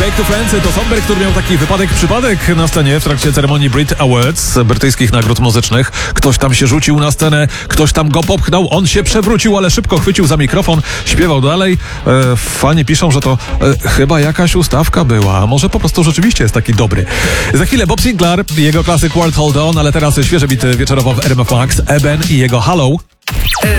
Take Two Friends to Somber, który miał taki przypadek na scenie w trakcie ceremonii Brit Awards, brytyjskich nagród muzycznych. Ktoś tam się rzucił na scenę, ktoś tam go popchnął, on się przewrócił, ale szybko chwycił za mikrofon, śpiewał dalej. Fani piszą, że to chyba jakaś ustawka była, a może po prostu rzeczywiście jest taki dobry. Za chwilę Bob Sinclair, jego klasyk World Hold On, ale teraz świeże bity wieczorowo w RMF Max, Eben i jego Hello.